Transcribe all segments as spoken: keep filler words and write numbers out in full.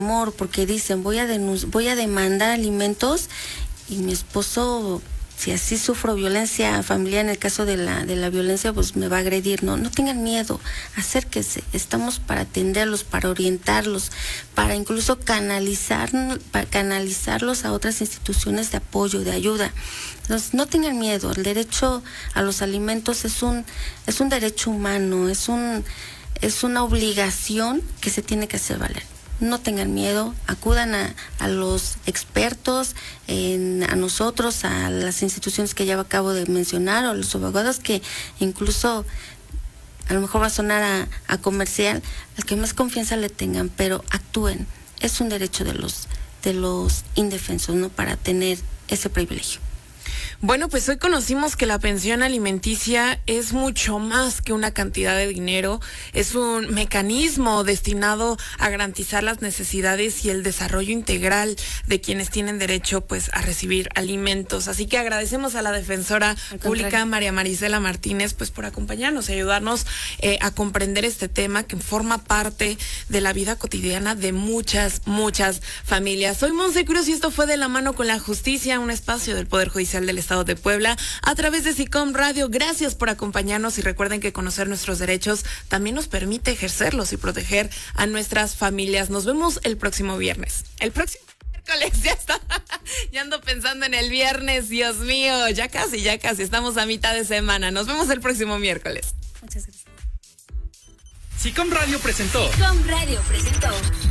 amor, porque dicen, voy a denun- voy a demandar alimentos y mi esposo, si así sufro violencia familiar, en el caso de la de la violencia, pues me va a agredir. No, no tengan miedo, acérquense, estamos para atenderlos, para orientarlos, para incluso canalizar, para canalizarlos a otras instituciones de apoyo, de ayuda. Entonces, no tengan miedo, el derecho a los alimentos es un, es un derecho humano, es un, es una obligación que se tiene que hacer valer. No tengan miedo, acudan a, a los expertos, en, a nosotros, a las instituciones que ya acabo de mencionar, o a los abogados que incluso, a lo mejor va a sonar a, a comercial, al que más confianza le tengan, pero actúen. Es un derecho de los, de los indefensos, ¿no? Para tener ese privilegio. Bueno, pues hoy conocimos que la pensión alimenticia es mucho más que una cantidad de dinero, es un mecanismo destinado a garantizar las necesidades y el desarrollo integral de quienes tienen derecho, pues, a recibir alimentos. Así que agradecemos a la defensora pública María Marisela Martínez, pues, por acompañarnos y ayudarnos eh, a comprender este tema que forma parte de la vida cotidiana de muchas, muchas familias. Soy Monse Cruz y esto fue De la Mano con la Justicia, un espacio del Poder Judicial del Estado de Puebla a través de SICOM Radio. Gracias por acompañarnos y recuerden que conocer nuestros derechos también nos permite ejercerlos y proteger a nuestras familias. Nos vemos el próximo viernes. El próximo miércoles, ya está. Ya ando pensando en el viernes, Dios mío. Ya casi, ya casi. Estamos a mitad de semana. Nos vemos el próximo miércoles. Muchas gracias. SICOM Radio presentó. SICOM Radio presentó.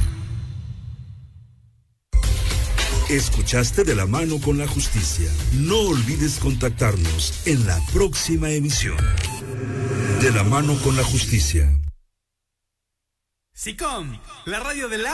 Escuchaste De la Mano con la Justicia. No olvides contactarnos en la próxima emisión. De la Mano con la Justicia. SICOM, la radio de la